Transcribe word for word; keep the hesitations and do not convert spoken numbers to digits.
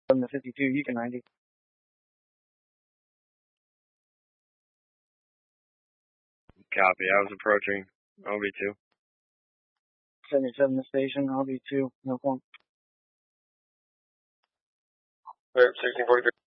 seven to fifty-two, you can ninety. Copy. I was approaching O B two. seventy-seven to station, O B two, no form. sixteen forty-three.